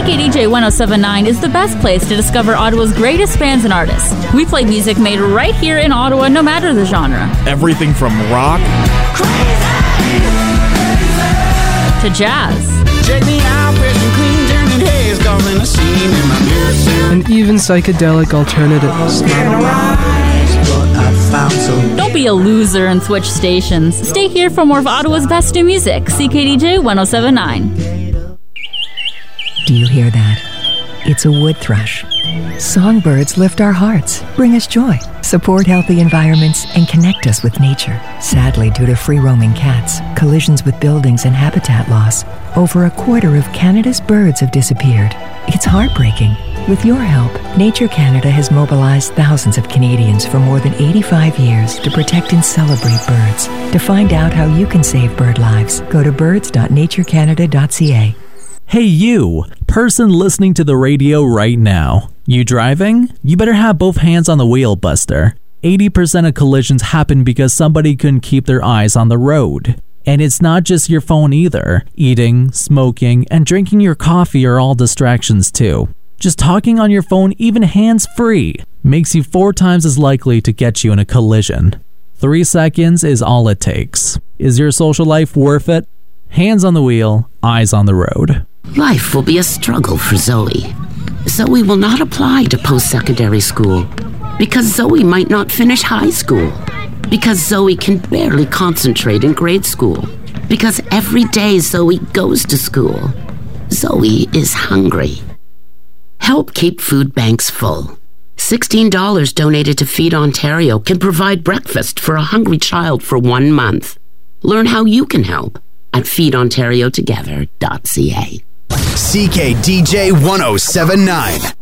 CKDJ 1079 is the best place to discover Ottawa's greatest bands and artists. We play music made right here in Ottawa, no matter the genre. Everything from rock to jazz. And even psychedelic alternatives. Don't be a loser and switch stations. Stay here for more of Ottawa's best new music. CKDJ 1079. Do you hear that? It's a wood thrush. Songbirds lift our hearts, bring us joy, support healthy environments, and connect us with nature. Sadly, due to free-roaming cats, collisions with buildings, and habitat loss, over a quarter of Canada's birds have disappeared. It's heartbreaking. With your help, Nature Canada has mobilized thousands of Canadians for more than 85 years to protect and celebrate birds. To find out how you can save bird lives, go to birds.naturecanada.ca. Hey you, person listening to the radio right now. You driving? You better have both hands on the wheel, Buster. 80% of collisions happen because somebody couldn't keep their eyes on the road. And it's not just your phone either. Eating, smoking, and drinking your coffee are all distractions too. Just talking on your phone, even hands-free, makes you 4 times as likely to get you in a collision. 3 seconds is all it takes. Is your social life worth it? Hands on the wheel, eyes on the road. Life will be a struggle for Zoe. Zoe will not apply to post-secondary school because Zoe might not finish high school, because Zoe can barely concentrate in grade school, because every day Zoe goes to school, Zoe is hungry. Help keep food banks full. $16 donated to Feed Ontario can provide breakfast for a hungry child for 1 month. Learn how you can help at feedontariotogether.ca. CKDJ 1079.